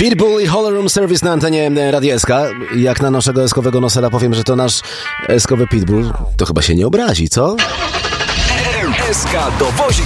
Pitbull i Hall Room Service na antenie Radia SK. Jak na naszego eskowego nosera powiem, że to nasz eskowy Pitbull, to chyba się nie obrazi, co? SK dowozi